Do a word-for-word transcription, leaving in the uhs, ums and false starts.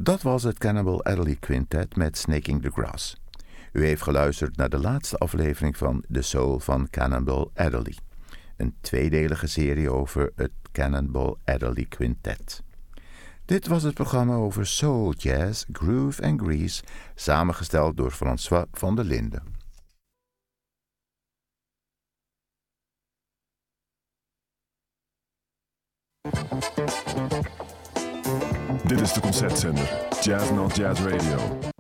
Dat was het Cannonball Adderley Quintet met Snaking the Grass. U heeft geluisterd naar de laatste aflevering van The Soul van Cannonball Adderley. Een tweedelige serie over het Cannonball Adderley Quintet. Dit was het programma over soul, jazz, groove en grease, samengesteld door François van der Linden. Dit is de concertzender Jazz Not Jazz Radio.